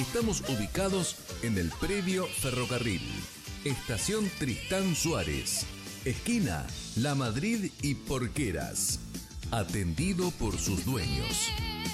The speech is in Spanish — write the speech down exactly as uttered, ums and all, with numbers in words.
Estamos ubicados en el predio Ferrocarril, Estación Tristán Suárez, esquina La Madrid y Porqueras. Atendido por sus dueños.